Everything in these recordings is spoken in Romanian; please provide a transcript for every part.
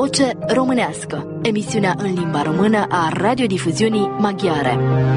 Voce Românească, emisiunea în limba română a radiodifuziunii maghiare.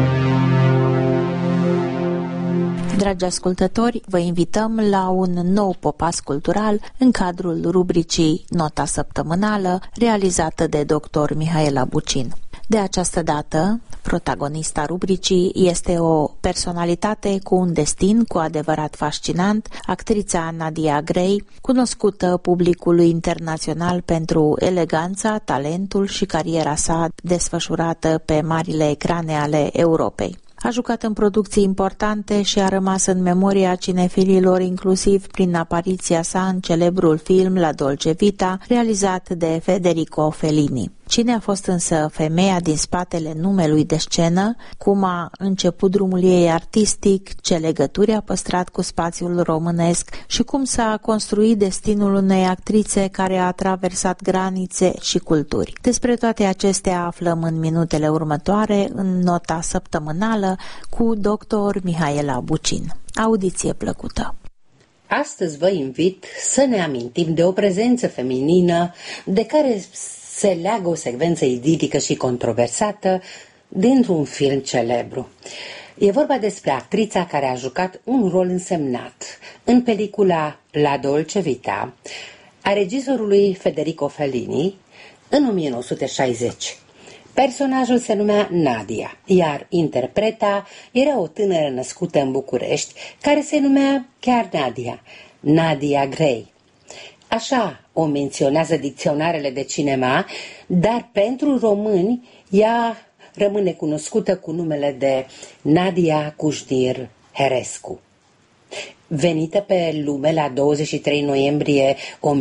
Dragi ascultători, vă invităm la un nou popas cultural în cadrul rubricii Nota Săptămânală, realizată de dr. Mihaela Bucin. De această dată, protagonista rubricii este o personalitate cu un destin cu adevărat fascinant, actrița Nadia Grey, cunoscută publicului internațional pentru eleganța, talentul și cariera sa desfășurată pe marile ecrane ale Europei. A jucat în producții importante și a rămas în memoria cinefililor inclusiv prin apariția sa în celebrul film La Dolce Vita, realizat de Federico Fellini. Cine a fost însă femeia din spatele numelui de scenă, cum a început drumul ei artistic, ce legături a păstrat cu spațiul românesc și cum s-a construit destinul unei actrițe care a traversat granițe și culturi. Despre toate acestea aflăm în minutele următoare în Nota Săptămânală cu dr. Mihaela Bucin. Audiție plăcută! Astăzi vă invit să ne amintim de o prezență feminină de care se leagă o secvență idilică și controversată dintr-un film celebru. E vorba despre actrița care a jucat un rol însemnat în pelicula La Dolce Vita a regizorului Federico Fellini în 1960. Personajul se numea Nadia, iar interpreta era o tânără născută în București care se numea chiar Nadia Grey. Așa o menționează dicționarele de cinema, dar pentru români ea rămâne cunoscută cu numele de Nadia Cușnir Herescu. Venită pe lume la 23 noiembrie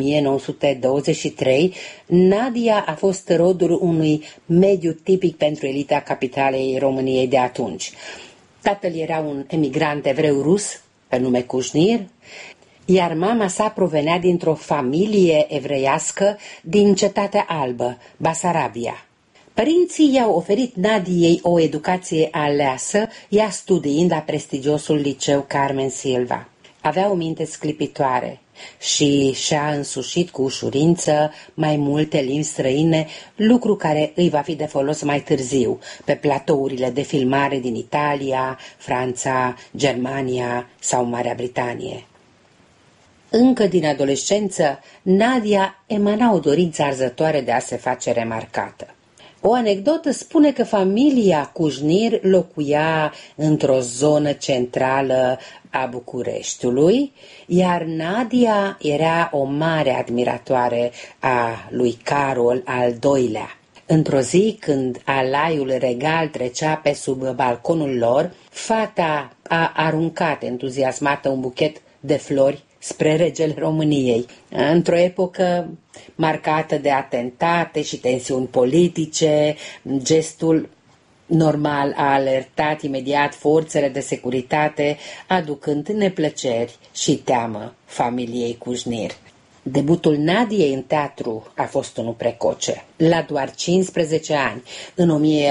1923, Nadia a fost rodul unui mediu tipic pentru elita capitalei României de atunci. Tatăl era un emigrant evreu rus, pe nume Cușnir, iar mama sa provenea dintr-o familie evreiască din Cetatea Albă, Basarabia. Părinții i-au oferit Nadiei o educație aleasă, ea studiind la prestigiosul liceu Carmen Silva. Avea o minte sclipitoare și și-a însușit cu ușurință mai multe limbi străine, lucru care îi va fi de folos mai târziu, pe platourile de filmare din Italia, Franța, Germania sau Marea Britanie. Încă din adolescență, Nadia emana o dorință arzătoare de a se face remarcată. O anecdotă spune că familia Cușnir locuia într-o zonă centrală a Bucureștiului, iar Nadia era o mare admiratoare a lui Carol al II-lea. Într-o zi, când alaiul regal trecea pe sub balconul lor, fata a aruncat entuziasmată un buchet de flori spre regele României. Într-o epocă marcată de atentate și tensiuni politice, gestul normal a alertat imediat forțele de securitate, aducând neplăceri și teamă familiei Cușnir. Debutul Nadiei în teatru a fost unul precoce. La doar 15 ani, în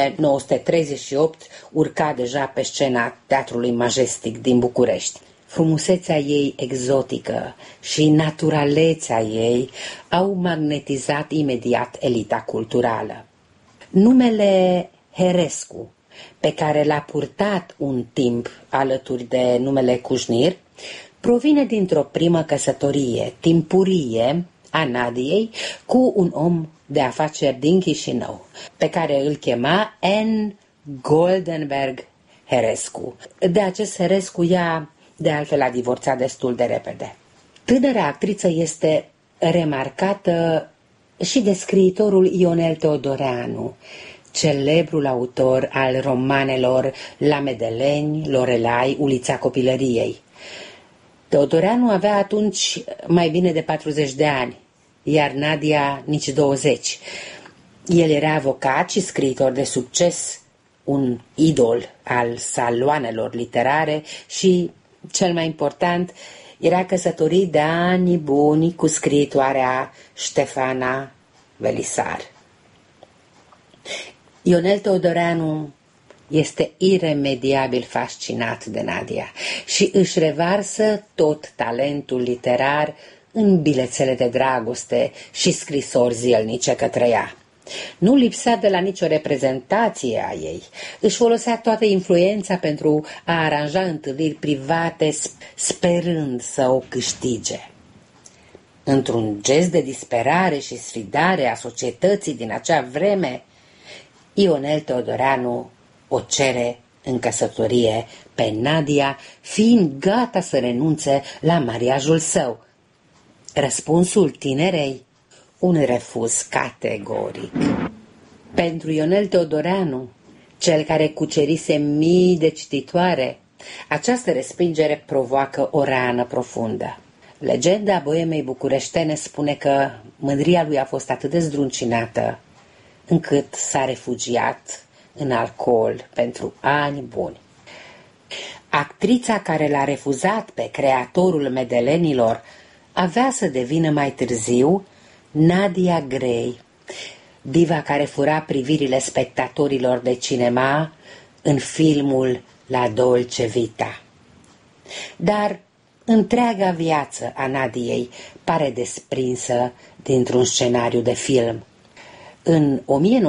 1938, urca deja pe scena Teatrului Majestic din București. Frumusețea ei exotică și naturalețea ei au magnetizat imediat elita culturală. Numele Herescu, pe care l-a purtat un timp alături de numele Cușnir, provine dintr-o primă căsătorie timpurie a Nadiei cu un om de afaceri din Chișinău, pe care îl chema N. Goldenberg Herescu. De acest Herescu ea de altfel a divorțat destul de repede. Tânăra actriță este remarcată și de scriitorul Ionel Teodoreanu, celebrul autor al romanelor La Medeleni, Lorelai, Ulița Copilăriei. Teodoreanu avea atunci mai bine de 40 de ani, iar Nadia nici 20. El era avocat și scriitor de succes, un idol al saloanelor literare și, cel mai important, era căsătorit de ani buni cu scriitoarea Ștefana Velisar. Ionel Teodoreanu este iremediabil fascinat de Nadia și își revarsă tot talentul literar în bilețele de dragoste și scrisori zilnice către ea. Nu lipsea de la nicio reprezentație a ei. Își folosea toată influența pentru a aranja întâlniri private, sperând să o câștige. Într-un gest de disperare și sfidare a societății din acea vreme, Ionel Teodoreanu o cere în căsătorie pe Nadia, fiind gata să renunțe la mariajul său. Răspunsul tinerei? Un refuz categoric. Pentru Ionel Teodoreanu, cel care cucerise mii de cititoare, această respingere provoacă o rană profundă. Legenda boemei bucureștene spune că mândria lui a fost atât de zdruncinată încât s-a refugiat în alcool pentru ani buni. Actrița care l-a refuzat pe creatorul Medelenilor avea să devină mai târziu Nadia Grey, diva care fura privirile spectatorilor de cinema în filmul La Dolce Vita. Dar întreaga viață a Nadiei pare desprinsă dintr-un scenariu de film. În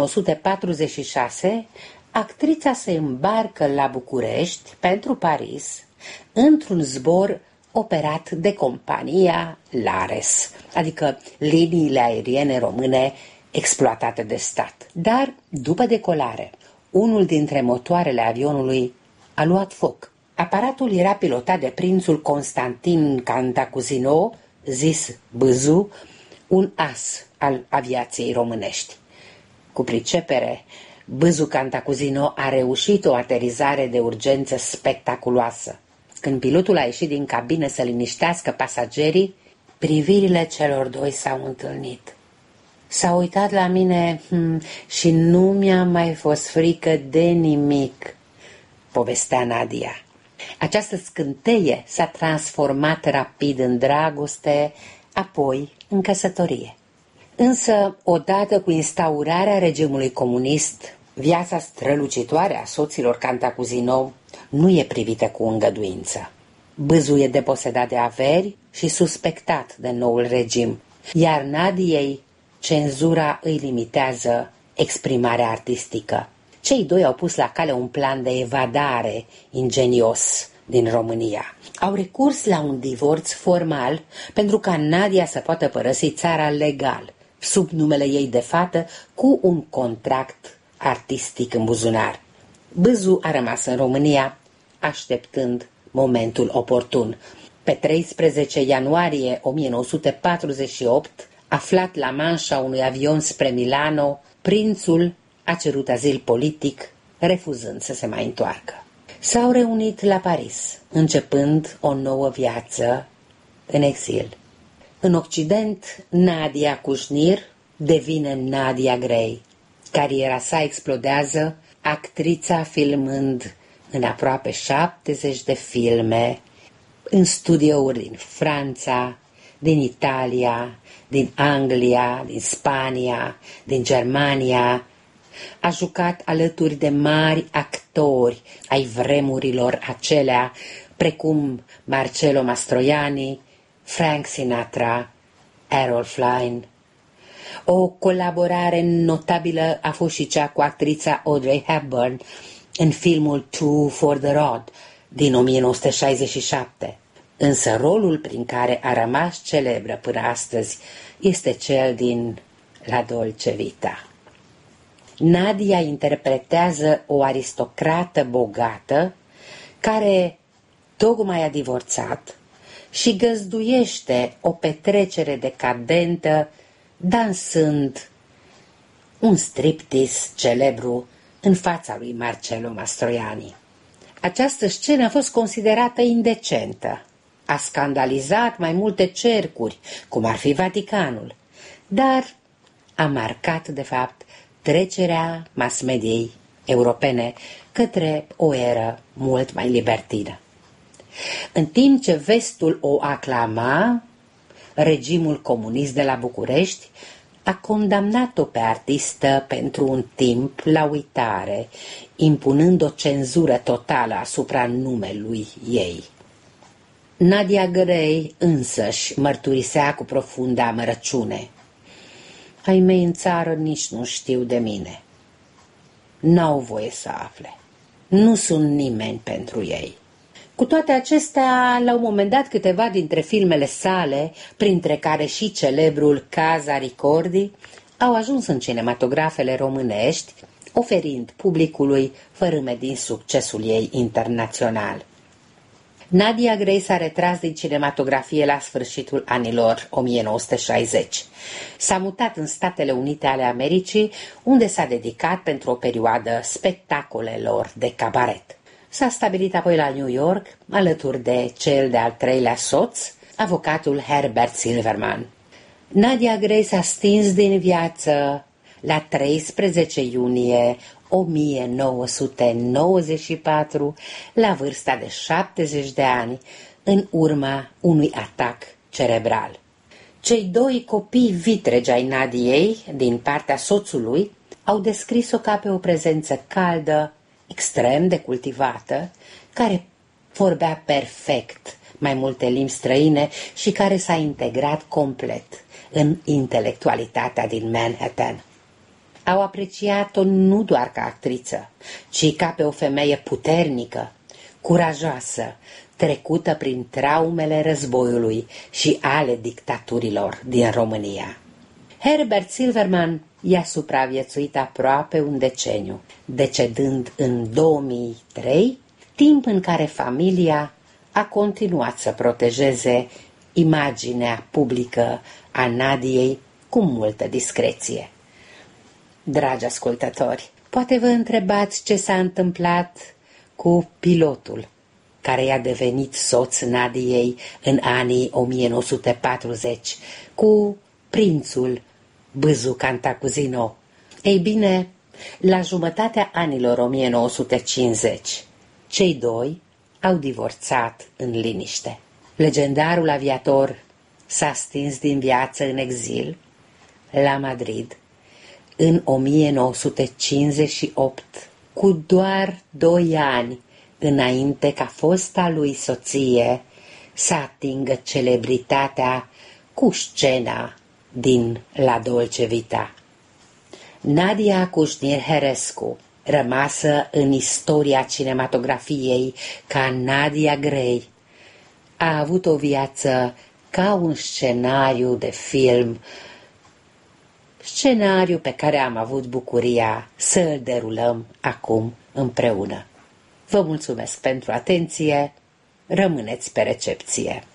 1946, actrița se îmbarcă la București pentru Paris într-un zbor operat de compania Lares, adică liniile aeriene române exploatate de stat. Dar, după decolare, unul dintre motoarele avionului a luat foc. Aparatul era pilotat de prințul Constantin Cantacuzino, zis Bâzu, un as al aviației românești. Cu pricepere, Bâzu Cantacuzino a reușit o aterizare de urgență spectaculoasă. Când pilotul a ieșit din cabină să liniștească pasagerii, privirile celor doi s-au întâlnit. S-a uitat la mine și nu mi-a mai fost frică de nimic, povestea Nadia. Această scânteie s-a transformat rapid în dragoste, apoi în căsătorie. Însă, odată cu instaurarea regimului comunist, viața strălucitoare a soților Cantacuzino nu e privită cu îngăduință. Bâzu e deposedat de averi și suspectat de noul regim, iar Nadiei cenzura îi limitează exprimarea artistică. Cei doi au pus la cale un plan de evadare ingenios din România. Au recurs la un divorț formal pentru ca Nadia să poată părăsi țara legal, sub numele ei de fată, cu un contract artistic în buzunar. Bâzu a rămas în România, așteptând momentul oportun. Pe 13 ianuarie 1948, aflat la manșa unui avion spre Milano, prințul a cerut azil politic, refuzând să se mai întoarcă. S-au reunit la Paris, începând o nouă viață în exil. În Occident, Nadia Kușnir devine Nadia Grey. Cariera sa explodează, actrița filmând în aproape 70 de filme, în studiouri din Franța, din Italia, din Anglia, din Spania, din Germania. A jucat alături de mari actori ai vremurilor acelea, precum Marcello Mastroianni, Frank Sinatra, Errol Flynn. O colaborare notabilă a fost și cea cu actrița Audrey Hepburn în filmul Two for the Road din 1967. Însă rolul prin care a rămas celebră până astăzi este cel din La Dolce Vita. Nadia interpretează o aristocrată bogată care tocmai a divorțat și găzduiește o petrecere decadentă dansând un striptease celebru în fața lui Marcello Mastroianni. Această scenă a fost considerată indecentă. A scandalizat mai multe cercuri, cum ar fi Vaticanul, dar a marcat, de fapt, trecerea mass-mediei europene către o eră mult mai libertină. În timp ce vestul o aclama, regimul comunist de la București a condamnat-o pe artistă pentru un timp la uitare, impunând o cenzură totală asupra numelui ei. Nadia Grey însăși mărturisea cu profundă amărăciune: ai mei în țară nici nu știu de mine. N-au voie să afle. Nu sunt nimeni pentru ei. Cu toate acestea, la un moment dat, câteva dintre filmele sale, printre care și celebrul Casa Ricordi, au ajuns în cinematografele românești, oferind publicului fărâme din succesul ei internațional. Nadia Grey s-a retras din cinematografie la sfârșitul anilor 1960. S-a mutat în Statele Unite ale Americii, unde s-a dedicat pentru o perioadă spectacolelor de cabaret. S-a stabilit apoi la New York, alături de cel de-al treilea soț, avocatul Herbert Silverman. Nadia Grey s-a stins din viață la 13 iunie 1994, la vârsta de 70 de ani, în urma unui atac cerebral. Cei doi copii vitregi ai Nadiei, din partea soțului, au descris-o ca pe o prezență caldă, extrem de cultivată, care vorbea perfect mai multe limbi străine și care s-a integrat complet în intelectualitatea din Manhattan. Au apreciat-o nu doar ca actriță, ci ca pe o femeie puternică, curajoasă, trecută prin traumele războiului și ale dictaturilor din România. Herbert Silverman i-a supraviețuit aproape un deceniu, decedând în 2003, timp în care familia a continuat să protejeze imaginea publică a Nadiei cu multă discreție. Dragi ascultători, poate vă întrebați ce s-a întâmplat cu pilotul care i-a devenit soț Nadiei în anii 1940, cu prințul Bâzu Cantacuzino. Ei bine, la jumătatea anilor 1950, cei doi au divorțat în liniște. Legendarul aviator s-a stins din viață în exil la Madrid în 1958, cu doar 2 ani înainte ca fosta lui soție să atingă celebritatea cu scena din La Dolce Vita. Nadia Cușnir-Herescu, rămasă în istoria cinematografiei ca Nadia Grey, a avut o viață ca un scenariu de film, scenariu pe care am avut bucuria să îl derulăm acum împreună. Vă mulțumesc pentru atenție, rămâneți pe recepție.